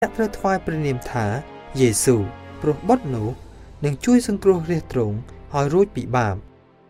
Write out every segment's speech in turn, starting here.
ត្រូវថ្វាយព្រះនាមថាយេស៊ូវព្រោះបុត្រនោះនឹងជួយសង្គ្រោះរាជទ្រង់ឲ្យរួចពីបាប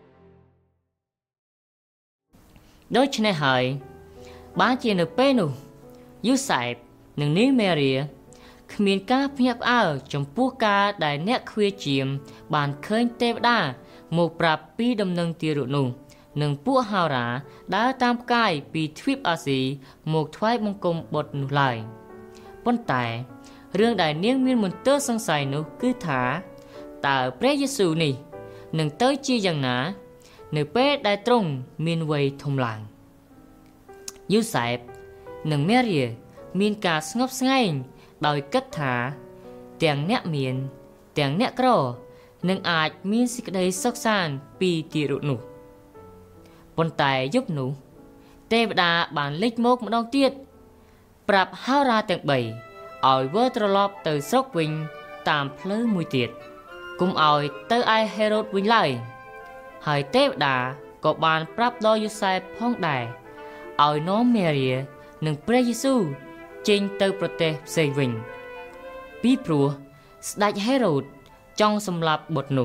ដូច្នេះហើយបានជានៅពេលនោះយូសែបនិងនាងមេរីគ្មានការភ្ញាក់ផ្អើលចំពោះការដែលអ្នកខ្វាជាមបានឃើញទេវតាមកប្រាប់ពីដំណឹងទារកនោះនិងពួកហោរាដើរតាមផ្កាយពីទ្វីបអាស៊ីមកថ្វាយបង្គំបុត្រនោះឡើយប៉ុន្តែរឿងដែលនាងមានមន្ទិលសង្ស័យនោះគឺថាតើព្រះយេស៊ូវនេះនឹងទៅជាយ៉ាងណានៅពេលដែលទ្រង់មានវ័យធំឡើងយូសែបនិងមេរីមានការស្ងប់ស្ងាញ់ដោយគិតថាទាំងអ្នកមានទាំងអ្នកក្រនឹងអាចមានសេចក្តីសុខសាន្តពីទារកនោះប៉ុន្តែយប់នោះទេវតាបានលេចមកម្ដងទៀតប្រាប់ហោរាទាំង3ឲ្យវិលត្រឡប់ទៅស្រុកវិញតាមផ្លូវមួយទៀតកុំឲ្យទៅឯហេរ៉ូតវិញឡើយហើយទេវតាក៏បានប្រាប់ដល់យូសែបផងដែរឲ្យនាំមេរីនិងព្រះយេស៊ូវចេញទៅប្រទេសផ្សេងវិញពីព្រោះស្ដេចហេរ៉ូតចង់សម្លាប់បុត្រនោះ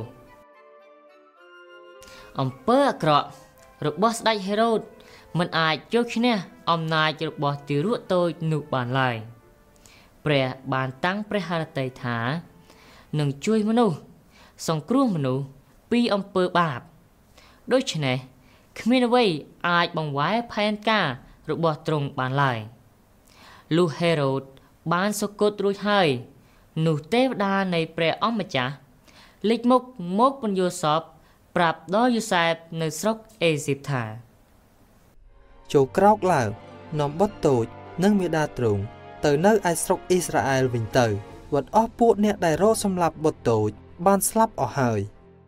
អំពើអាក្រក់របស់ស្ដេចហេរ៉ូតមិនអាចយកឈ្នះអំណាចរបស់ទារកតូចនោះបានឡើយព្រះបានតាំងព្រះハរតីថានឹងជួយមនុស្សសង្គ្រោះមនុស្សពីអំពើបាបដូច្នេះគ្មានអ្វីអាចបង្វែរផែនការរបស់ទ្រង់បានឡើយលុះហេរ៉ូតបានសុគតរួចហើយនោះទេវតានៃព្រះអម្ចាស់លេចមុខមកពន្យល់សពប្រាប់ដល់យូសែបនៅស្រុកអេស៊ីបថាចូលក្រោកឡើងនាំបុត្រតូចនិងមាតាទ្រង់ទៅនៅឯស្រុកអ៊ីស្រាអែលវិញទៅវត្តអស់ពួកអ្នកដែលរកសម្លាប់បុត្រតូចបានស្លាប់អស់ហើយ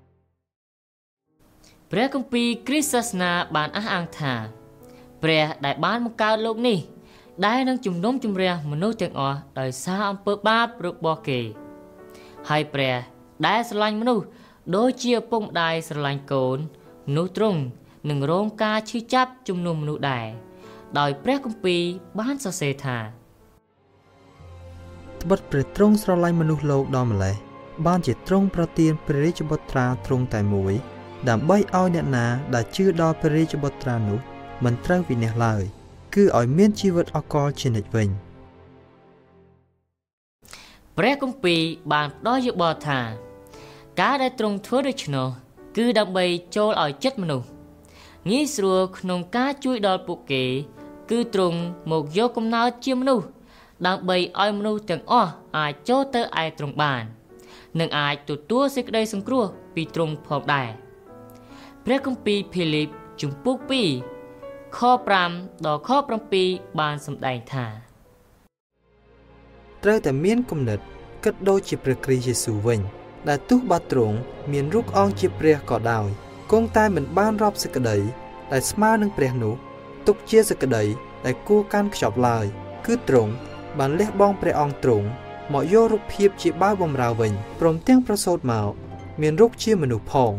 ព្រះគម្ពីរគ្រីស្ទសាសនាបានអះអាងថាព្រះដែលបានបង្កើតលោកនេះដែលនឹងជំនុំជម្រះមនុស្សទាំងអស់ដោយសារអំពើបាបរបស់គេហើយព្រះដែលស្រឡាញ់មនុស្សដូចជាឪពុកម្ដាយស្រឡាញ់កូននោះទ្រង់នឹងរងការឈឺចាប់ជំនួសមនុស្សដែរដោយព្រះគម្ពីរបានសរសេរថាត្បិតព្រះទ្រង់ស្រឡាញ់មនុស្សលោកដល់ម្ល៉េះបានជាទ្រង់ប្រទានព្រះរាជបុត្រាទ្រង់តែមួយដើម្បីឲ្យអ្នកណាដែលជឿដល់ព្រះរាជបុត្រានោះមិនត្រូវវិនាសឡើយគឺឲ្យមានជីវិតអកលជានិច្ចវិញព្រះគម្ពីរបានផ្ដល់យោបល់ថាការដែលទ្រង់ធ្វើដូច្នោះគឺដើម្បីចូលឲ្យចិត្តមនុស្សងាយស្រួលក្នុងការជួយដល់ពួកគេគឺទ្រង់មកយកកំណើតជាមនុស្សដើម្បីឲ្យមនុស្សទាំងអស់អាចចូលទៅឯទ្រង់បាននិងអាចទទួលសេចក្តីសង្គ្រោះពីទ្រង់ផងដែរព្រះគម្ពីរភីលីបជំពូក2ខ5ដល់ខ7បានសម្ដែងថាត្រូវតែមានគំនិតគិតដូចជាព្រះគ្រីស្ទយេស៊ូវវិញដែលទោះបើទ្រង់មានរូបអង្គជាព្រះក៏ដោយគង់តែមិនបានរាប់សេចក្តីដែលស្មើនឹងព្រះនោះទុកជាសេចក្តីដែលគួរកាន់ខ្ជាប់ឡើយគឺទ្រង់បានលះបង់ព្រះអង្គទ្រង់មកយករូបភាពជាបាវបម្រើវិញព្រមទាំងប្រសូតមកមានរូបជាមនុស្សផង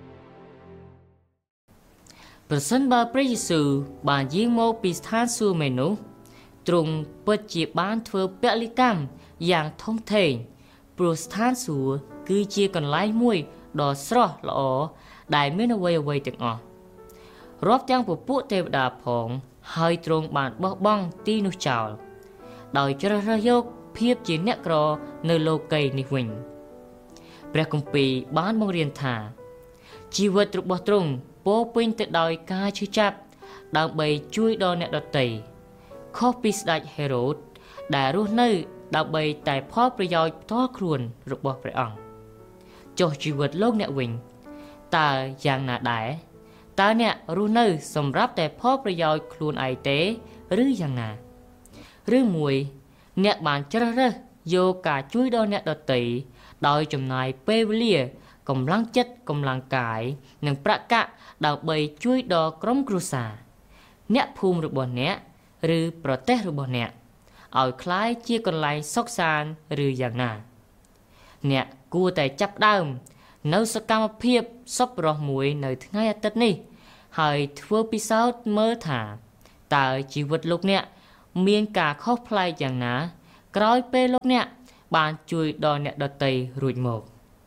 ប្រសិនបើព្រះយេស៊ូវបានយាងមកពីស្ថានសួគ៌មែននោះទ្រង់ពិតជាបានធ្វើពលិកម្មយ៉ាងធំធេងព្រោះស្ថានសួគ៌គឺជាកន្លែងមួយដ៏ស្រស់ល្អដែលមានអ្វីៗទាំងអស់រាប់ទាំងពពួកទេវតាផងហើយទ្រង់បានបោះបង់ទីនោះចោលដោយជ្រើសរើសយកភាពជាអ្នកក្រនៅលោកីយ៍នេះវិញព្រះគម្ពីរបានបង្រៀនថាជីវិតរបស់ទ្រង់ពោរពេញទៅដោយការឈឺចាប់ដើម្បីជួយដល់អ្នកដទៃខុសពីស្ដេចហេរ៉ូតដែលរស់នៅដើម្បីតែផលប្រយោជន៍ផ្ទាល់ខ្លួនរបស់ព្រះអង្គចុះជីវិតលោកអ្នកវិញតើយ៉ាងណាដែរតើអ្នករស់នៅសម្រាប់តែផលប្រយោជន៍ខ្លួនឯងទេឬយ៉ាងណាឬមួយអ្នកបានជ្រើសរើសយកការជួយដល់អ្នកដទៃដោយចំណាយពេលវេលាកម្លាំងចិត្តកម្លាំងកាយនិងប្រាក់កាក់ដើម្បីជួយដល់ក្រុមគ្រួសារអ្នកភូមិរបស់អ្នកឬប្រទេសរបស់អ្នកឲ្យคล้ายជាកន្លែងសុខសាន្តឬយ៉ាងណាអ្នកគួរតែចាប់ផ្ដើមនៅសកម្មភាពសប្បុរសមួយនៅថ្ងៃអាទិត្យនេះហើយធ្វើពិសោធន៍មើលថាតើជីវិតលោកអ្នកមានការខុសប្លែកយ៉ាងណាក្រោយពេលលោកអ្នកបានជួយដល់អ្នកដទៃរួចមក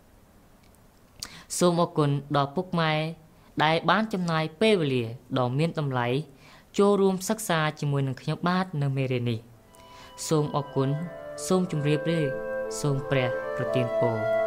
សូមអរគុណដល់ពុកម៉ែដែលបានចំណាយពេលវេលាដ៏មានតម្លៃចូលរួមសិក្សាជាមួយនឹងខ្ញុំបាទនៅមេរៀននេះសូមអរគុណសូមជម្រាបលាសូមព្រះប្រទានពរ